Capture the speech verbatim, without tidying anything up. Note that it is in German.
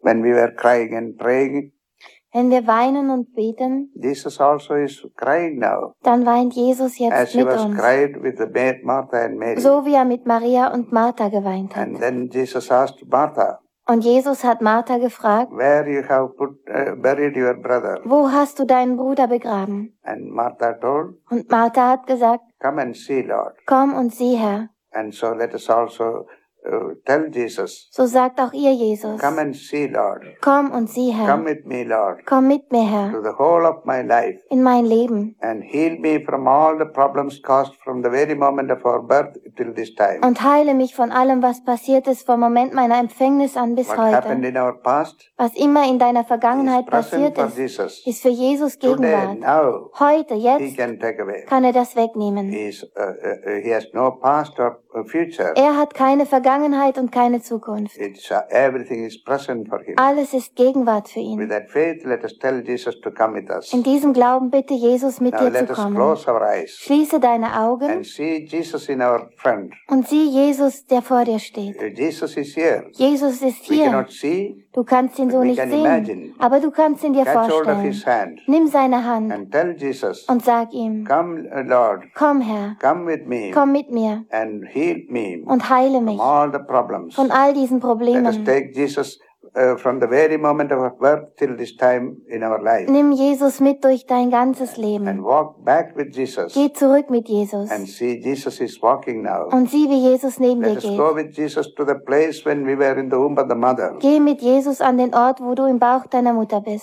when we were crying and praying, wenn wir weinen und beten, Jesus also is crying now, dann weint Jesus jetzt as he mit was uns. cried with the Ma- Martha and Mary. So wie er mit Maria und Martha geweint hat. And then Jesus asked Martha, Und Jesus hat Martha gefragt, where you have put, uh, buried your brother? wo hast du deinen Bruder begraben? And Martha told, Und Martha hat gesagt, come and see, Lord. komm und sieh, Herr. And so let us also uh, tell Jesus, So sagt auch ihr, Jesus, come and see, Lord. komm und sieh, Herr. Come with me, Lord, Komm mit mir, to Herr, the whole of my life, in mein Leben and heal me from all the problems caused from the very moment of our birth till this time. und heile mich von allem, was passiert ist vom Moment meiner Empfängnis an bis What happened heute. in our past Was immer in deiner is Vergangenheit present passiert for ist, Jesus. ist für Jesus Today, Gegenwart. now, Heute, he jetzt can take away. kann er das wegnehmen. He, is, uh, uh, he has no past or uh, future. Er hat keine Vergangenheit und keine Zukunft. It's, uh, everything is present for him. Alles ist Gegenwart für With ihn. that faith, let us tell Jesus to come with us. In diesem Glauben bitte Jesus mit Now dir zu let us kommen. close our eyes Schließe deine Augen and see Jesus in our front. und sieh Jesus, der vor dir steht. Uh, Jesus is here. Jesus ist We hier. cannot see. Du kannst ihn so we nicht can sehen, imagine. aber du kannst ihn dir Catch hold of vorstellen. his hand Nimm seine Hand and tell Jesus, und sag ihm, come, uh, Lord, komm Herr, come with me komm mit mir and heal me und heile from mich all the problems. von all diesen Let us Problemen. take Jesus uh, from the very moment of our birth till this time in our life Nimm Jesus mit durch dein ganzes and Leben. walk back with Jesus Geh zurück mit Jesus and see Jesus is walking now. und sieh, wie Jesus neben dir Let us geht. go with Jesus to the place when we were in the womb of the mother. Geh mit Jesus an den Ort, wo du im Bauch deiner Mutter bist.